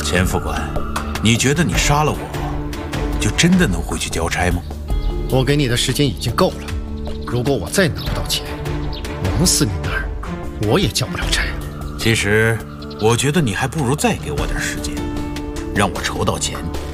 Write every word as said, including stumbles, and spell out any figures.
钱副官，你觉得你杀了我，就真的能回去交差吗？ 我给你的时间已经够了，如果我再拿不到钱，王司你那儿我也交不了差。 其实，我觉得你还不如再给我点时间，让我筹到钱。